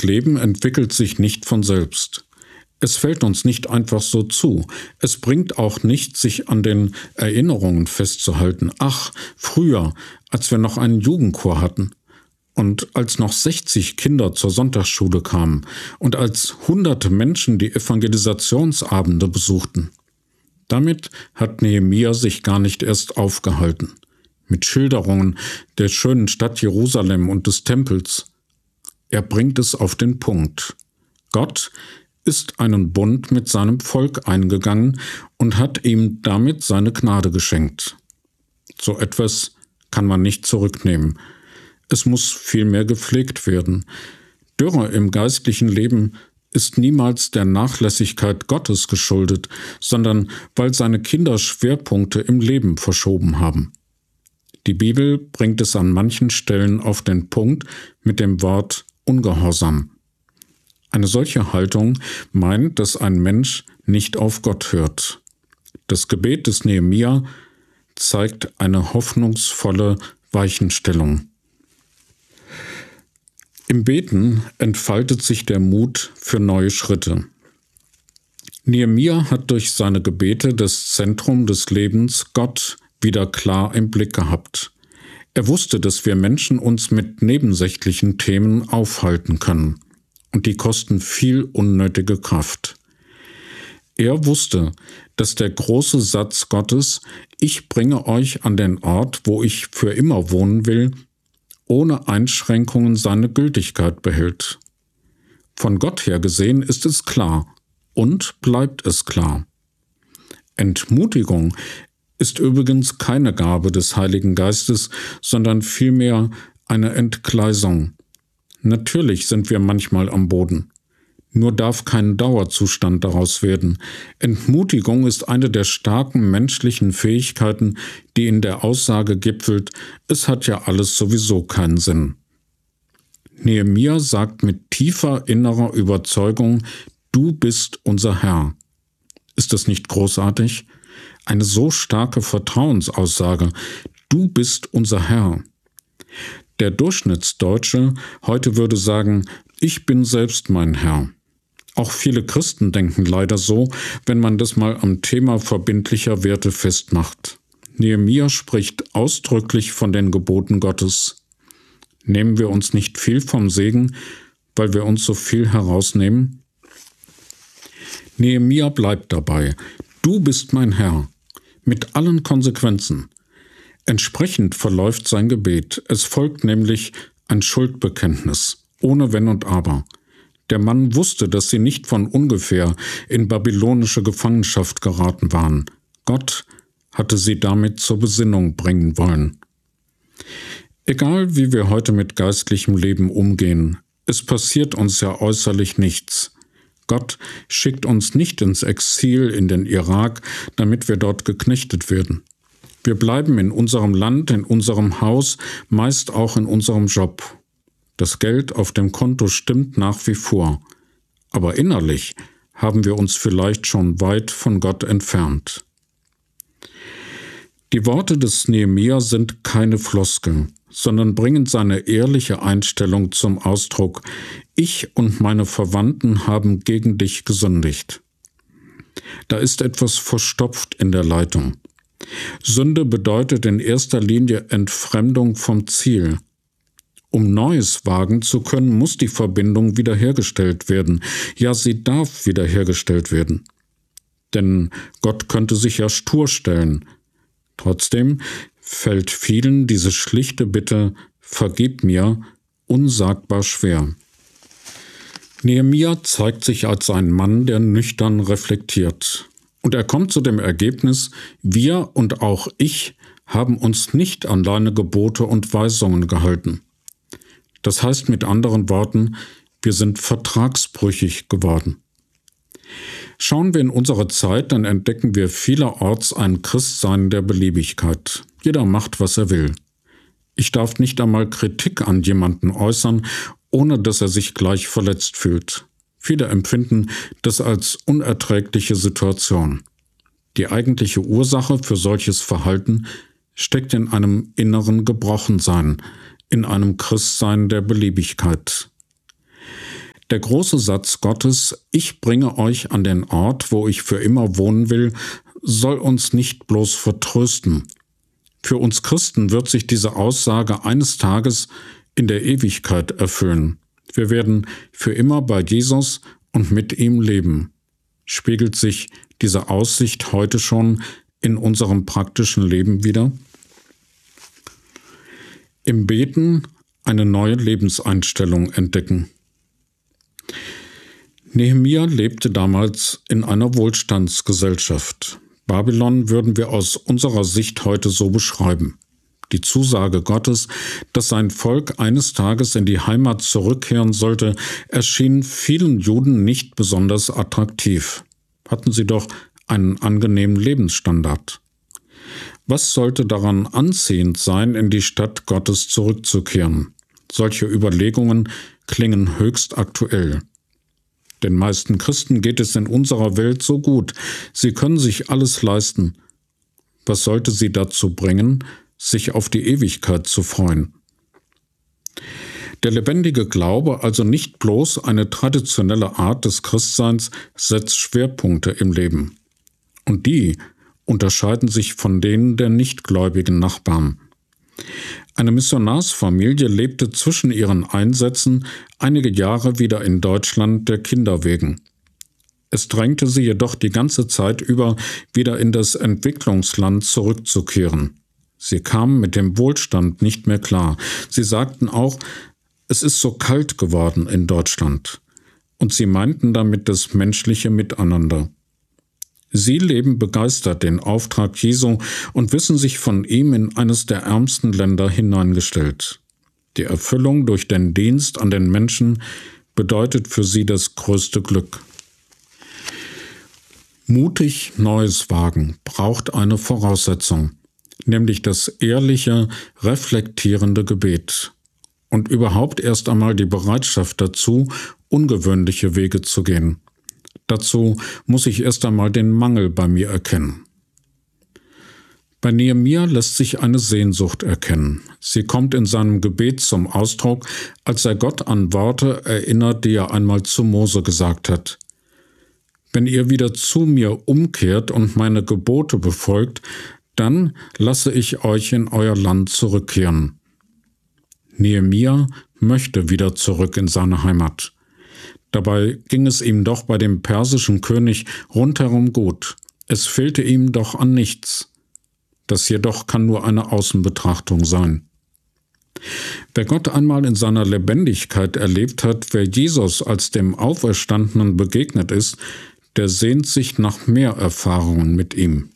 Leben entwickelt sich nicht von selbst. Es fällt uns nicht einfach so zu. Es bringt auch nicht, sich an den Erinnerungen festzuhalten. Ach, früher, als wir noch einen Jugendchor hatten und als noch 60 Kinder zur Sonntagsschule kamen und als hunderte Menschen die Evangelisationsabende besuchten. Damit hat Nehemia sich gar nicht erst aufgehalten. Mit Schilderungen der schönen Stadt Jerusalem und des Tempels. Er bringt es auf den Punkt. Gott ist einen Bund mit seinem Volk eingegangen und hat ihm damit seine Gnade geschenkt. So etwas kann man nicht zurücknehmen. Es muss vielmehr gepflegt werden. Dürre im geistlichen Leben ist niemals der Nachlässigkeit Gottes geschuldet, sondern weil seine Kinder Schwerpunkte im Leben verschoben haben. Die Bibel bringt es an manchen Stellen auf den Punkt mit dem Wort Ungehorsam. Eine solche Haltung meint, dass ein Mensch nicht auf Gott hört. Das Gebet des Nehemia zeigt eine hoffnungsvolle Weichenstellung. Im Beten entfaltet sich der Mut für neue Schritte. Nehemia hat durch seine Gebete das Zentrum des Lebens, Gott, wieder klar im Blick gehabt. Er wusste, dass wir Menschen uns mit nebensächlichen Themen aufhalten können. Und die kosten viel unnötige Kraft. Er wusste, dass der große Satz Gottes, ich bringe euch an den Ort, wo ich für immer wohnen will, ohne Einschränkungen seine Gültigkeit behält. Von Gott her gesehen ist es klar und bleibt es klar. Entmutigung ist übrigens keine Gabe des Heiligen Geistes, sondern vielmehr eine Entgleisung. Natürlich sind wir manchmal am Boden. Nur darf kein Dauerzustand daraus werden. Entmutigung ist eine der starken menschlichen Fähigkeiten, die in der Aussage gipfelt, es hat ja alles sowieso keinen Sinn. Nehemia sagt mit tiefer innerer Überzeugung, du bist unser Herr. Ist das nicht großartig? Eine so starke Vertrauensaussage, du bist unser Herr. Der Durchschnittsdeutsche heute würde sagen, ich bin selbst mein Herr. Auch viele Christen denken leider so, wenn man das mal am Thema verbindlicher Werte festmacht. Nehemia spricht ausdrücklich von den Geboten Gottes. Nehmen wir uns nicht viel vom Segen, weil wir uns so viel herausnehmen? Nehemia bleibt dabei. Du bist mein Herr. Mit allen Konsequenzen. Entsprechend verläuft sein Gebet. Es folgt nämlich ein Schuldbekenntnis, ohne Wenn und Aber. Der Mann wusste, dass sie nicht von ungefähr in babylonische Gefangenschaft geraten waren. Gott hatte sie damit zur Besinnung bringen wollen. Egal, wie wir heute mit geistlichem Leben umgehen, es passiert uns ja äußerlich nichts. Gott schickt uns nicht ins Exil in den Irak, damit wir dort geknechtet werden. Wir bleiben in unserem Land, in unserem Haus, meist auch in unserem Job. Das Geld auf dem Konto stimmt nach wie vor. Aber innerlich haben wir uns vielleicht schon weit von Gott entfernt. Die Worte des Nehemia sind keine Floskel, sondern bringen seine ehrliche Einstellung zum Ausdruck. Ich und meine Verwandten haben gegen dich gesündigt. Da ist etwas verstopft in der Leitung. Sünde bedeutet in erster Linie Entfremdung vom Ziel. Um Neues wagen zu können, muss die Verbindung wiederhergestellt werden. Ja, sie darf wiederhergestellt werden. Denn Gott könnte sich ja stur stellen. Trotzdem fällt vielen diese schlichte Bitte, vergib mir, unsagbar schwer. Nehemia zeigt sich als ein Mann, der nüchtern reflektiert. Und er kommt zu dem Ergebnis, wir und auch ich haben uns nicht an deine Gebote und Weisungen gehalten. Das heißt mit anderen Worten, wir sind vertragsbrüchig geworden. Schauen wir in unsere Zeit, dann entdecken wir vielerorts ein Christsein der Beliebigkeit. Jeder macht, was er will. Ich darf nicht einmal Kritik an jemanden äußern, ohne dass er sich gleich verletzt fühlt. Viele empfinden das als unerträgliche Situation. Die eigentliche Ursache für solches Verhalten steckt in einem inneren Gebrochensein, in einem Christsein der Beliebigkeit. Der große Satz Gottes, ich bringe euch an den Ort, wo ich für immer wohnen will, soll uns nicht bloß vertrösten. Für uns Christen wird sich diese Aussage eines Tages in der Ewigkeit erfüllen. Wir werden für immer bei Jesus und mit ihm leben. Spiegelt sich diese Aussicht heute schon in unserem praktischen Leben wider? Im Beten eine neue Lebenseinstellung entdecken. Nehemia lebte damals in einer Wohlstandsgesellschaft. Babylon würden wir aus unserer Sicht heute so beschreiben. Die Zusage Gottes, dass sein Volk eines Tages in die Heimat zurückkehren sollte, erschien vielen Juden nicht besonders attraktiv. Hatten sie doch einen angenehmen Lebensstandard. Was sollte daran anziehend sein, in die Stadt Gottes zurückzukehren? Solche Überlegungen klingen höchst aktuell. Den meisten Christen geht es in unserer Welt so gut. Sie können sich alles leisten. Was sollte sie dazu bringen, sich auf die Ewigkeit zu freuen? Der lebendige Glaube, also nicht bloß eine traditionelle Art des Christseins, setzt Schwerpunkte im Leben. Und die unterscheiden sich von denen der nichtgläubigen Nachbarn. Eine Missionarsfamilie lebte zwischen ihren Einsätzen einige Jahre wieder in Deutschland der Kinder wegen. Es drängte sie jedoch die ganze Zeit über, wieder in das Entwicklungsland zurückzukehren. Sie kamen mit dem Wohlstand nicht mehr klar. Sie sagten auch, es ist so kalt geworden in Deutschland. Und sie meinten damit das menschliche Miteinander. Sie leben begeistert den Auftrag Jesu und wissen sich von ihm in eines der ärmsten Länder hineingestellt. Die Erfüllung durch den Dienst an den Menschen bedeutet für sie das größte Glück. Mutig Neues wagen braucht eine Voraussetzung, nämlich das ehrliche, reflektierende Gebet und überhaupt erst einmal die Bereitschaft dazu, ungewöhnliche Wege zu gehen. Dazu muss ich erst einmal den Mangel bei mir erkennen. Bei Nehemia lässt sich eine Sehnsucht erkennen. Sie kommt in seinem Gebet zum Ausdruck, als er Gott an Worte erinnert, die er einmal zu Mose gesagt hat. Wenn ihr wieder zu mir umkehrt und meine Gebote befolgt, dann lasse ich euch in euer Land zurückkehren. Nehemia möchte wieder zurück in seine Heimat. Dabei ging es ihm doch bei dem persischen König rundherum gut. Es fehlte ihm doch an nichts. Das jedoch kann nur eine Außenbetrachtung sein. Wer Gott einmal in seiner Lebendigkeit erlebt hat, wer Jesus als dem Auferstandenen begegnet ist, der sehnt sich nach mehr Erfahrungen mit ihm.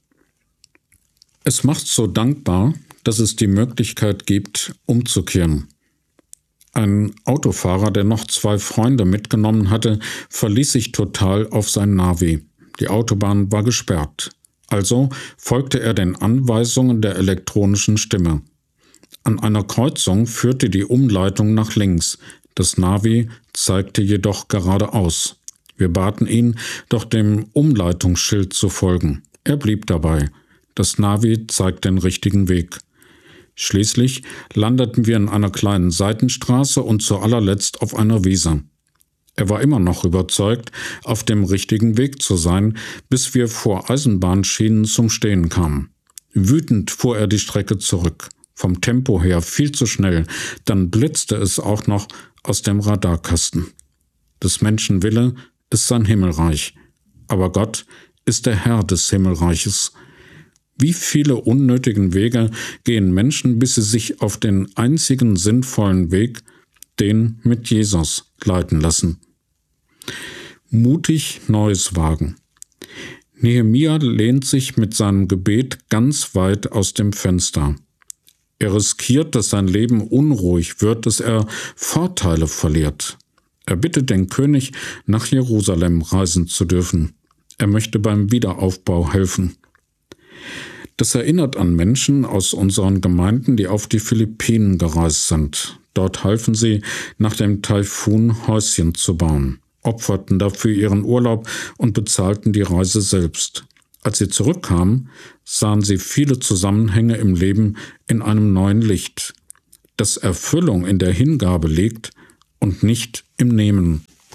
Es macht so dankbar, dass es die Möglichkeit gibt, umzukehren. Ein Autofahrer, der noch 2 Freunde mitgenommen hatte, verließ sich total auf sein Navi. Die Autobahn war gesperrt. Also folgte er den Anweisungen der elektronischen Stimme. An einer Kreuzung führte die Umleitung nach links. Das Navi zeigte jedoch geradeaus. Wir baten ihn, doch dem Umleitungsschild zu folgen. Er blieb dabei. Das Navi zeigt den richtigen Weg. Schließlich landeten wir in einer kleinen Seitenstraße und zu allerletzt auf einer Wiese. Er war immer noch überzeugt, auf dem richtigen Weg zu sein, bis wir vor Eisenbahnschienen zum Stehen kamen. Wütend fuhr er die Strecke zurück, vom Tempo her viel zu schnell, dann blitzte es auch noch aus dem Radarkasten. Des Menschen Wille ist sein Himmelreich, aber Gott ist der Herr des Himmelreiches. Wie viele unnötigen Wege gehen Menschen, bis sie sich auf den einzigen sinnvollen Weg, den mit Jesus, leiten lassen. Mutig Neues wagen. Nehemia lehnt sich mit seinem Gebet ganz weit aus dem Fenster. Er riskiert, dass sein Leben unruhig wird, dass er Vorteile verliert. Er bittet den König, nach Jerusalem reisen zu dürfen. Er möchte beim Wiederaufbau helfen. Das erinnert an Menschen aus unseren Gemeinden, die auf die Philippinen gereist sind. Dort halfen sie, nach dem Taifun Häuschen zu bauen, opferten dafür ihren Urlaub und bezahlten die Reise selbst. Als sie zurückkamen, sahen sie viele Zusammenhänge im Leben in einem neuen Licht, dass Erfüllung in der Hingabe liegt und nicht im Nehmen.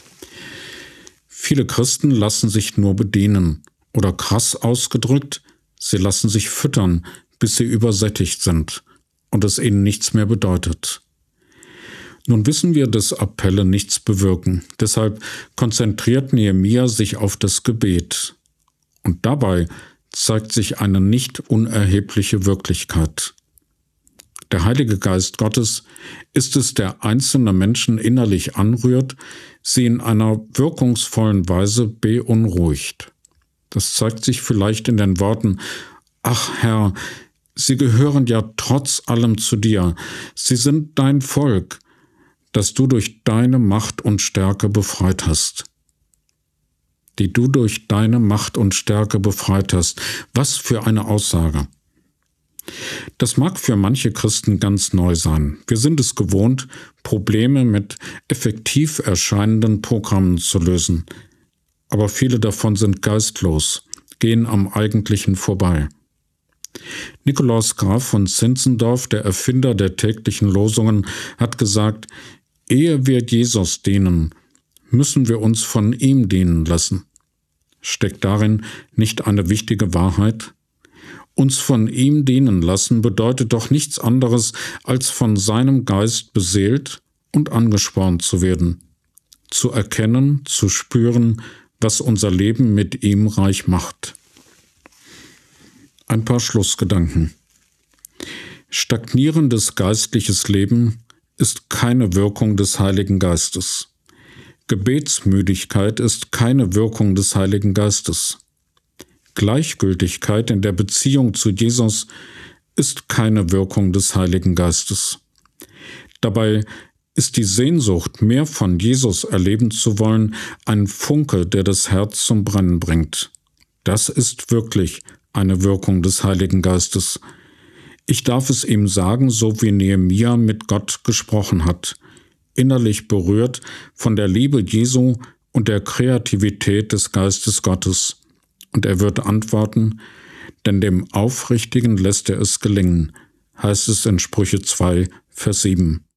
Viele Christen lassen sich nur bedienen oder krass ausgedrückt, sie lassen sich füttern, bis sie übersättigt sind und es ihnen nichts mehr bedeutet. Nun wissen wir, dass Appelle nichts bewirken. Deshalb konzentriert Nehemia sich auf das Gebet. Und dabei zeigt sich eine nicht unerhebliche Wirklichkeit. Der Heilige Geist Gottes ist es, der einzelne Menschen innerlich anrührt, sie in einer wirkungsvollen Weise beunruhigt. Das zeigt sich vielleicht in den Worten: Ach Herr, sie gehören ja trotz allem zu dir, sie sind dein Volk, das du durch deine Macht und Stärke befreit hast. Die du durch deine Macht und Stärke befreit hast. Was für eine Aussage! Das mag für manche Christen ganz neu sein. Wir sind es gewohnt, Probleme mit effektiv erscheinenden Programmen zu lösen. Aber viele davon sind geistlos, gehen am Eigentlichen vorbei. Nikolaus Graf von Zinzendorf, der Erfinder der täglichen Losungen, hat gesagt: Ehe wir Jesus dienen, müssen wir uns von ihm dienen lassen. Steckt darin nicht eine wichtige Wahrheit? Uns von ihm dienen lassen bedeutet doch nichts anderes, als von seinem Geist beseelt und angespornt zu werden, zu erkennen, zu spüren, was unser Leben mit ihm reich macht. Ein paar Schlussgedanken. Stagnierendes geistliches Leben ist keine Wirkung des Heiligen Geistes. Gebetsmüdigkeit ist keine Wirkung des Heiligen Geistes. Gleichgültigkeit in der Beziehung zu Jesus ist keine Wirkung des Heiligen Geistes. Dabei ist die Sehnsucht, mehr von Jesus erleben zu wollen, ein Funke, der das Herz zum Brennen bringt. Das ist wirklich eine Wirkung des Heiligen Geistes. Ich darf es ihm sagen, so wie Nehemia mit Gott gesprochen hat, innerlich berührt von der Liebe Jesu und der Kreativität des Geistes Gottes. Und er wird antworten, denn dem Aufrichtigen lässt er es gelingen, heißt es in Sprüche 2, Vers 7.